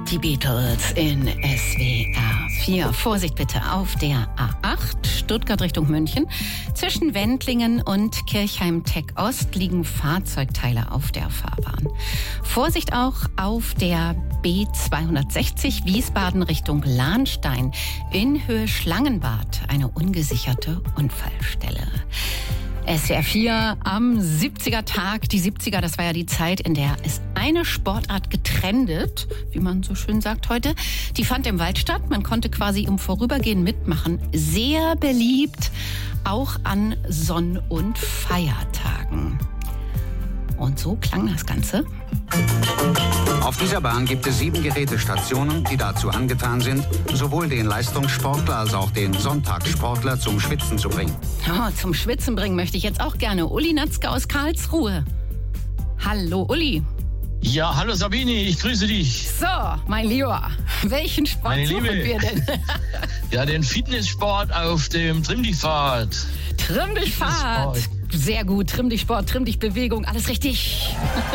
Die Beatles in SWR 4. Vorsicht bitte auf der A8, Stuttgart Richtung München. Zwischen Wendlingen und Kirchheim-Teck-Ost liegen Fahrzeugteile auf der Fahrbahn. Vorsicht auch auf der B260 Wiesbaden Richtung Lahnstein. In Höhe Schlangenbad eine ungesicherte Unfallstelle. SWR 4 am 70er-Tag. Die 70er, das war ja die Zeit, in der es eine Sportart getrendet, wie man so schön sagt heute. Die fand im Wald statt. Man konnte quasi im Vorübergehen mitmachen. Sehr beliebt, auch an Sonn- und Feiertagen. Und so klang das Ganze. Auf dieser Bahn gibt es 7 Gerätestationen, die dazu angetan sind, sowohl den Leistungssportler als auch den Sonntagssportler zum Schwitzen zu bringen. Oh, zum Schwitzen bringen möchte ich jetzt auch gerne Uli Natzke aus Karlsruhe. Hallo Uli. Ja, hallo Sabine, ich grüße dich. So, mein Lieber, welchen Sport suchen wir denn? Ja, den Fitnesssport auf dem Trimm-dich-Pfad. Trimm-dich-Pfad. Sehr gut, Trimm-dich-Sport, Trimm-dich-Bewegung, alles richtig.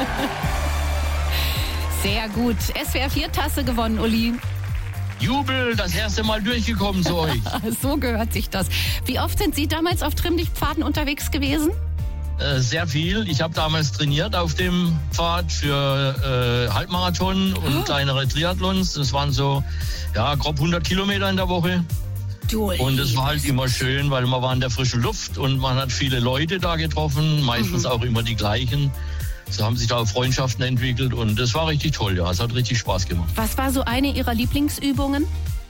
Sehr gut. SWR 4-Tasse gewonnen, Uli. Jubel, das erste Mal durchgekommen zu euch. So gehört sich das. Wie oft sind Sie damals auf Trimm-dich-Pfaden unterwegs gewesen? Sehr viel. Ich habe damals trainiert auf dem Pfad für Halbmarathon und kleinere Triathlons. Das waren so, ja, grob 100 Kilometer in der Woche. Und es war halt immer schön, weil man war in der frischen Luft und man hat viele Leute da getroffen, meistens auch immer die gleichen. So haben sich da Freundschaften entwickelt und das war richtig toll, ja. Es hat richtig Spaß gemacht. Was war so eine Ihrer Lieblingsübungen?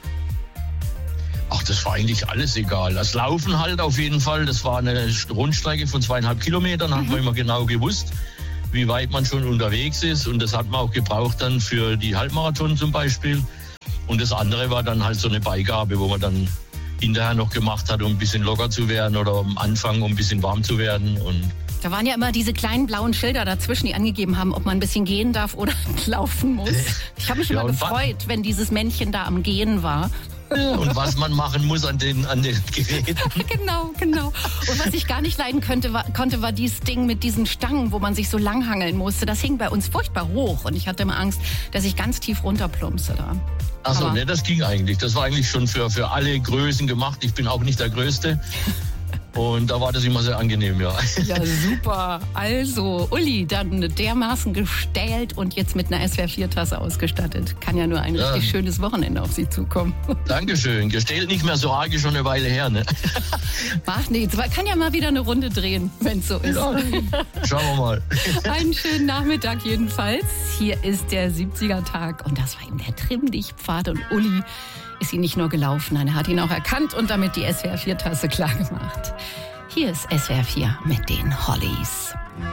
Ach, das war eigentlich alles egal. Das Laufen halt auf jeden Fall. Das war eine Rundstrecke von 2,5 Kilometern. Hat man immer genau gewusst, wie weit man schon unterwegs ist. Und das hat man auch gebraucht dann für die Halbmarathon zum Beispiel. Und das andere war dann halt so eine Beigabe, wo man dann hinterher noch gemacht hat, um ein bisschen locker zu werden oder am Anfang, um ein bisschen warm zu werden. Und da waren ja immer diese kleinen blauen Schilder dazwischen, die angegeben haben, ob man ein bisschen gehen darf oder laufen muss. Ich habe mich immer gefreut, wenn dieses Männchen da am Gehen war. Und was man machen muss an den Geräten. Genau. Und was ich gar nicht leiden konnte, war dieses Ding mit diesen Stangen, wo man sich so langhangeln musste. Das hing bei uns furchtbar hoch und ich hatte immer Angst, dass ich ganz tief runterplumpse da. Achso, ne, das ging eigentlich. Das war eigentlich schon für alle Größen gemacht. Ich bin auch nicht der Größte. Und da war das immer sehr angenehm, ja. Ja, super. Also, Uli, dann dermaßen gestählt und jetzt mit einer SWR 4-Tasse ausgestattet. Kann ja nur ein richtig schönes Wochenende auf Sie zukommen. Dankeschön. Gestählt nicht mehr so arg, schon eine Weile her, ne? Macht nichts. Man kann ja mal wieder eine Runde drehen, wenn es so ist. Ja, schauen wir mal. Einen schönen Nachmittag jedenfalls. Hier ist der 70er-Tag und das war eben der Trimm-dich-Pfad und Uli ist ihn nicht nur gelaufen, er hat ihn auch erkannt und damit die SWR 4-Tasse klar gemacht. Hier ist SWR 4 mit den Hollies.